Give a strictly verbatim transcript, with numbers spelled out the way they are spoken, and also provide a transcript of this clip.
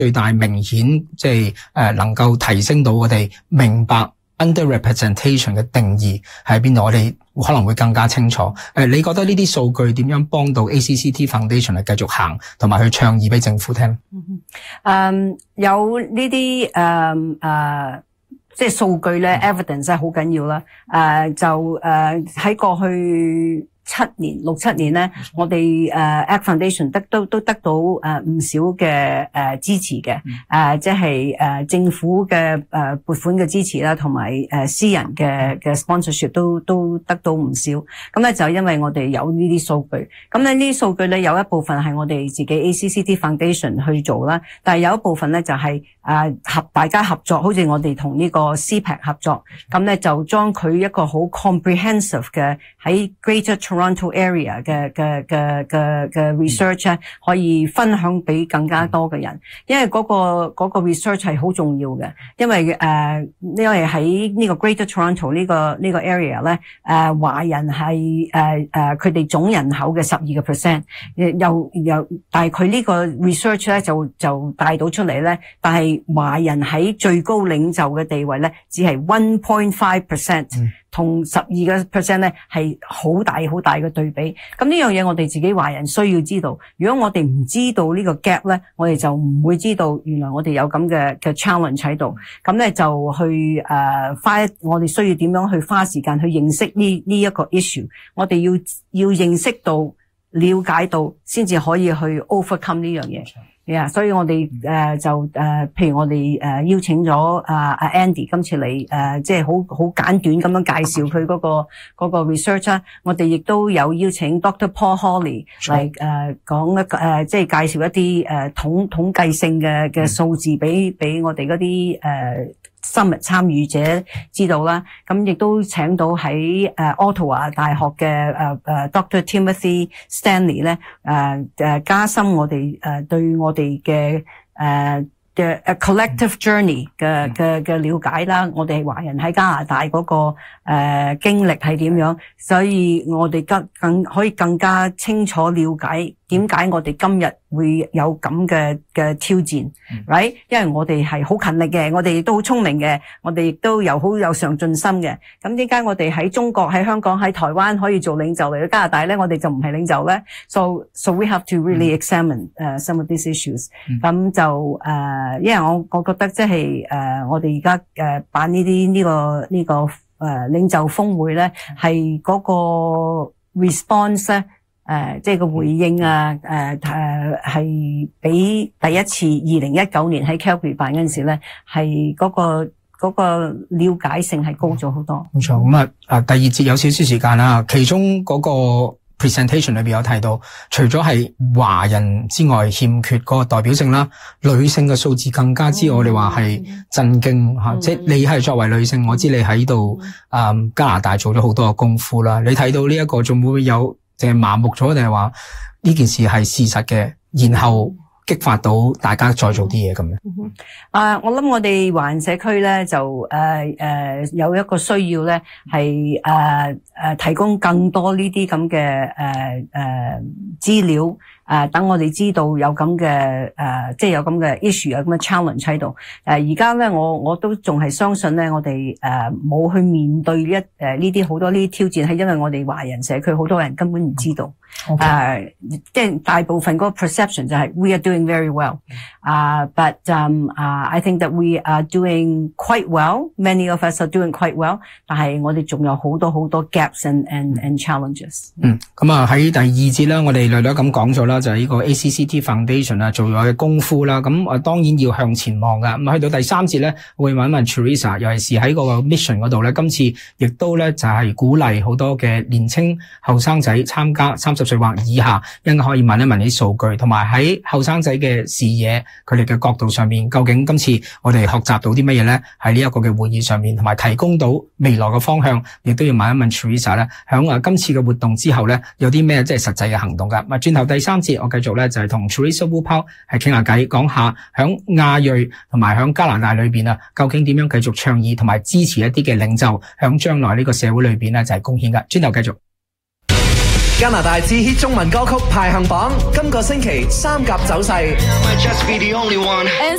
最大明顯即係誒能夠提升到我哋明白 underrepresentation 嘅定義喺邊度，我哋可能會更加清楚。誒，你覺得呢啲數據點樣幫到 A C C T Foundation 嚟繼續行，同埋去倡議俾政府聽？ 嗯，有呢啲誒誒，即係數據咧 ，evidence 係好緊要啦。誒、呃，就誒喺、呃、過去七年六七年咧，我哋誒 A C T Foundation 得都都得到誒唔少嘅誒支持嘅，誒、呃、即係誒政府嘅誒撥款嘅支持啦，同埋誒私人嘅嘅 sponsorship 都都得到唔少。咁咧就因為我哋有呢啲數據，咁咧呢啲數據咧有一部分係我哋自己 A C C T Foundation 去做啦，但係有一部分咧就係誒合大家合作，好似我哋同呢個 C PAC 合作，咁咧就將佢一個好 comprehensive 嘅喺 Greater Toronto area 嘅嘅嘅嘅嘅 research 咧，可以分享俾更加多嘅人，因為嗰個嗰個 research 係好重要嘅，因為誒因為喺呢個 Greater Toronto 呢個呢個 area 咧，誒華人係誒誒佢哋總人口嘅十二個 percent， 又又但係佢呢個 research 咧就就帶到出嚟咧，但係華人喺最高領袖嘅地位咧，只係 one point five percent。同十二個 percent 咧係好大好大嘅對比，咁呢樣嘢我哋自己華人需要知道。如果我哋唔知道呢個 gap 咧，我哋就唔會知道原來我哋有咁嘅嘅 challenge 喺度。咁咧就去誒、呃、花，我哋需要點樣去花時間去認識呢呢一個 issue。我哋要要認識到、了解到，先至可以去 overcome 呢樣嘢。Yeah, 所以我哋誒、呃、就誒、呃，譬如我哋誒、呃、邀請咗啊阿 Andy 今次嚟誒，即係好好簡短咁樣介紹佢嗰個嗰個 research 啦。我哋亦都有邀請 Doctor Paul Hawley 嚟誒講一個誒，即係介紹一啲誒、呃、統統計性嘅嘅數字俾俾我哋嗰啲誒深入參與者知道啦。咁亦都請到喺誒 Ottawa 大學嘅誒誒 Doctor Timothy Stanley 咧誒誒加深我哋誒、呃、對我哋嘅誒嘅 collective journey 嘅嘅嘅了解啦。我哋華人喺加拿大嗰、那個誒、呃、經歷係點樣，所以我哋更更可以更加清楚了解點解我哋今日會有咁嘅嘅挑戰、嗯、right？ 因為我哋係好勤力嘅，我哋亦都好聰明嘅，我哋亦都有好有上進心嘅。咁點解我哋喺中國、喺香港、喺台灣可以做領袖，嚟到加拿大咧，我哋就唔係領袖咧 ？So so we have to really examine 誒、uh, some of these issues、嗯。咁就誒、呃，因為我我覺得即係誒，我哋而家誒辦呢啲呢個呢、這個誒、呃、領袖峰會咧，係嗰個 response 咧。誒、呃，即係個回應啊！誒、呃、誒，係比第一次二零一九年喺 Calgary 辦嗰陣時咧，係嗰、那個嗰、那個了解性係高咗好多。冇錯，咁啊，啊第二節有少少時間啦，其中嗰個 presentation 裏邊有提到，除咗係華人之外欠缺嗰個代表性啦，女性嘅數字更加之，我哋話係震驚吓、嗯。即係你係作為女性，我知你喺度誒加拿大做咗好多嘅功夫啦。你睇到呢一個仲會唔會有？淨係麻木咗，定係話呢件事係事實嘅，然後激發到大家再做啲嘢咁樣。啊，我諗我哋華人社區咧就誒誒、呃呃、有一個需要咧係誒誒提供更多呢啲咁嘅誒誒資料。誒、呃，等我哋知道有咁嘅誒，即係有咁嘅 issue， 有咁嘅 challenge 喺度。誒、呃，而家咧，我我都仲係相信咧，我哋誒冇去面對一誒呢啲好多呢啲挑戰，係因為我哋華人社區好多人根本唔知道。誒、okay. 呃，即係大部分嗰個 perception 就係 we are doing very well。啊、uh, ，but um, uh, I think that we are doing quite well. Many of us are doing quite well。但係我哋仲有好多好多 gaps and and and challenges。嗯，咁啊喺第二節啦，我哋略略咁講咗啦。就係、是、呢個 A C C T Foundation 啊，做咗嘅功夫啦，咁啊當然要向前望噶。咁去到第三節咧，會問一問 Teresa， 尤其是喺嗰個 mission 嗰度咧，今次亦都咧就係鼓勵好多嘅年青後生仔參加三十歲或以下，應該可以問一問啲數據，同埋喺後生仔嘅視野，佢哋嘅角度上面，究竟今次我哋學習到啲乜嘢咧？喺呢一個嘅會議上面，同埋提供到未來嘅方向，亦都要問一問 Teresa 咧，響啊今次嘅活動之後咧，有啲咩即係實際嘅行動噶？咁啊轉頭第三節。我繼續咧就係同 Teresa Wu Pao 係傾下偈，講下響亞裔同埋響加拿大裏邊啊，究竟點樣繼續倡議同埋支持一啲嘅領袖響將來呢個社會裏邊咧就係貢獻噶。轉頭繼續。加拿大致 hit 中文歌曲排行榜，今個星期三甲走勢。